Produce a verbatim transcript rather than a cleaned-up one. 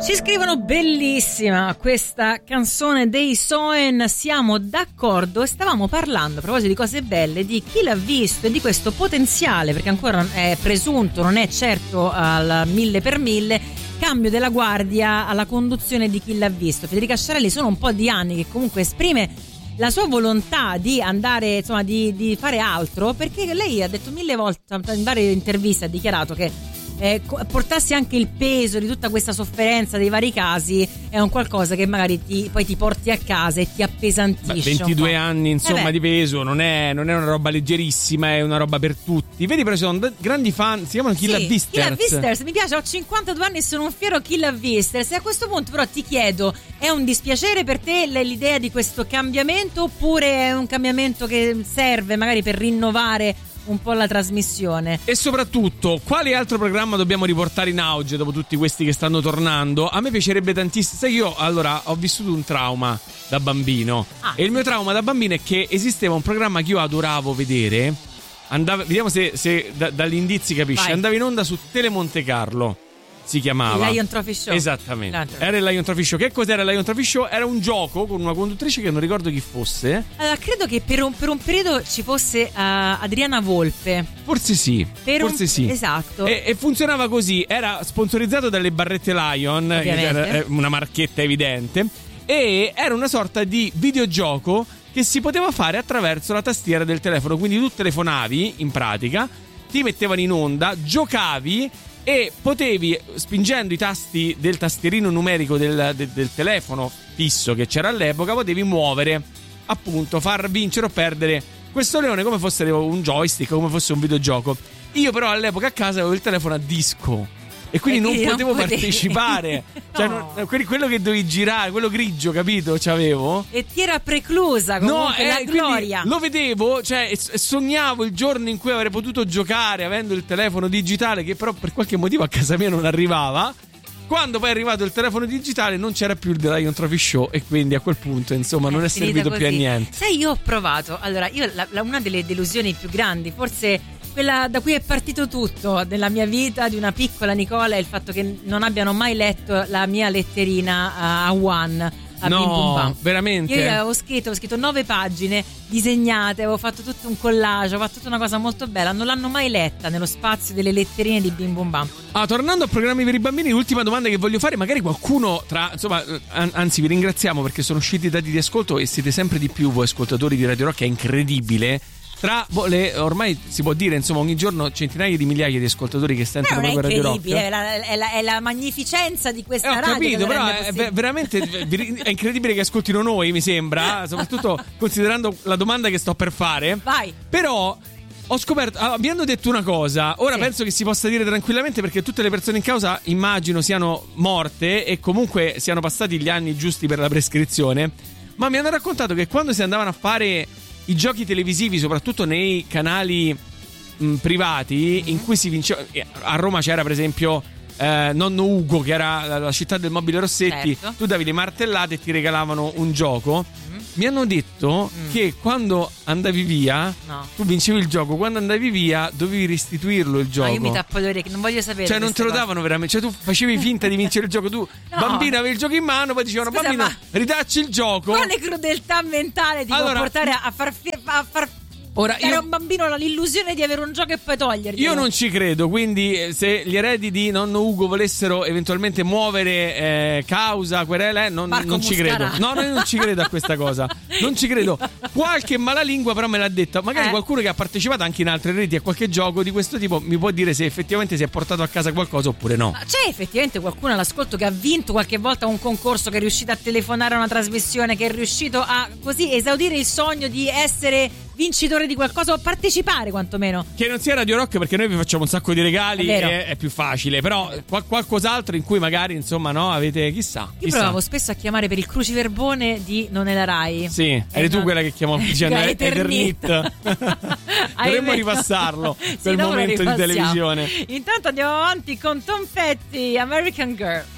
Ci scrivono: bellissima questa canzone dei Soen, siamo d'accordo. E stavamo parlando, a proposito di cose belle, di chi l'ha visto e di questo potenziale, perché ancora è presunto, non è certo al mille per mille, cambio della guardia alla conduzione di chi l'ha visto. Federica Sciarelli sono un po' di anni che comunque esprime la sua volontà di andare, insomma, di, di fare altro, perché lei ha detto mille volte in varie interviste, ha dichiarato che Eh, portarsi anche il peso di tutta questa sofferenza dei vari casi è un qualcosa che magari ti, poi ti porti a casa e ti appesantisce. Beh, ventidue anni insomma eh di peso non è, non è una roba leggerissima, è una roba per tutti. Vedi, però sono grandi fan, si chiamano Kill sì, Visters. Kill Visters, mi piace, ho cinquantadue anni e sono un fiero Kill Visters. E a questo punto però ti chiedo, è un dispiacere per te l'idea di questo cambiamento, oppure è un cambiamento che serve magari per rinnovare un po' la trasmissione? E soprattutto, quale altro programma dobbiamo riportare in auge dopo tutti questi che stanno tornando? A me piacerebbe tantissimo. Sai, io allora ho vissuto un trauma da bambino. Ah, e il mio trauma da bambino è che esisteva un programma che io adoravo vedere. Andava, vediamo se, se da, dagli indizi capisci. Vai. Andava in onda su Tele Monte Carlo. Si chiamava il Lion Trophy Show. Esattamente. L'altro. Era il Lion Trophy Show. Che cos'era il Lion Trophy Show? Era un gioco con una conduttrice che non ricordo chi fosse. Allora, credo che per un, per un periodo ci fosse uh, Adriana Volpe. Forse sì. Per Forse un, sì. Esatto. E, e funzionava così. Era sponsorizzato dalle barrette Lion, era una marchetta evidente. E era una sorta di videogioco che si poteva fare attraverso la tastiera del telefono. Quindi tu telefonavi, in pratica, ti mettevano in onda, giocavi e potevi, spingendo i tasti del tastierino numerico del, del, del telefono fisso che c'era all'epoca, potevi muovere, appunto, far vincere o perdere questo leone come fosse un joystick, come fosse un videogioco. Io però all'epoca a casa avevo il telefono a disco e quindi e non potevo non partecipare. No. Cioè, non, quello che dovevi girare, quello grigio, capito? C'avevo. E ti era preclusa comunque no, la eh, gloria. Lo vedevo, cioè, e sognavo il giorno in cui avrei potuto giocare avendo il telefono digitale, che però per qualche motivo a casa mia non arrivava. Quando poi è arrivato il telefono digitale non c'era più il The Lion Trophy Show e quindi a quel punto insomma non è, è servito così. Più a niente. Sai, io ho provato, allora io la, la, una delle delusioni più grandi, forse quella da cui è partito tutto nella mia vita, di una piccola Nicola, è il fatto che non abbiano mai letto la mia letterina a, a One. A no, Bim Bum Bam. Veramente? Io avevo scritto, avevo scritto nove pagine disegnate, avevo fatto tutto un collage, avevo fatto tutta una cosa molto bella. Non l'hanno mai letta nello spazio delle letterine di Bim Bum Bam. Ah, tornando a programmi per i bambini, l'ultima domanda che voglio fare, magari qualcuno tra, insomma, an- anzi vi ringraziamo perché sono usciti i dati di ascolto e siete sempre di più voi ascoltatori di Radio Rock, è incredibile. Tra le, ormai si può dire, insomma, ogni giorno centinaia di migliaia di ascoltatori che sentono Radio Rock. È incredibile, è la, è, la, è la magnificenza di questa eh, ho radio. Ho capito, però è, è veramente è incredibile che ascoltino noi, mi sembra, soprattutto considerando la domanda che sto per fare. Vai. Però ho scoperto, abbiamo detto una cosa, ora sì. Penso che si possa dire tranquillamente perché tutte le persone in causa immagino siano morte e comunque siano passati gli anni giusti per la prescrizione, ma mi hanno raccontato che quando si andavano a fare i giochi televisivi, soprattutto nei canali mh, privati, mm-hmm. in cui si vinceva, a Roma c'era per esempio eh, Nonno Ugo, che era la, la città del mobile Rossetti, certo. Tu davi le martellate e ti regalavano un gioco. Mm-hmm. Mi hanno detto mm. che quando andavi via, no. tu vincevi il gioco, quando andavi via dovevi restituirlo il gioco. No, io mi tappo le orecchie, non voglio sapere. Cioè non te lo cose. davano veramente, cioè tu facevi finta di vincere il gioco, tu no. bambina avevi il gioco in mano, poi dicevano Scusa, bambino ridacci il gioco. Quale crudeltà mentale ti allora, può portare a far, a far Ora, dare io, a un bambino l'illusione di avere un gioco e poi toglierlo. Io non ci credo, quindi se gli eredi di nonno Ugo volessero eventualmente muovere eh, causa, querela, eh, non, non ci credo. No, no, io non ci credo a questa cosa. Non ci credo. Qualche malalingua però me l'ha detto. Magari eh. qualcuno che ha partecipato anche in altre reti a qualche gioco di questo tipo mi può dire se effettivamente si è portato a casa qualcosa oppure no. Ma c'è effettivamente qualcuno all'ascolto che ha vinto qualche volta un concorso, che è riuscito a telefonare a una trasmissione, che è riuscito a così esaudire il sogno di essere vincitore di qualcosa o partecipare quantomeno. Che non sia Radio Rock, perché noi vi facciamo un sacco di regali e è, è più facile. Però qual- qualcos'altro in cui magari insomma no avete chissà. Io chissà. provavo spesso a chiamare per il cruciverbone di Non è la Rai. Sì, eri eh, tu no. quella che chiamò dicendo Eternit. Dovremmo ripassarlo sì, quel momento di televisione. Intanto andiamo avanti con Tom Petty, American Girl.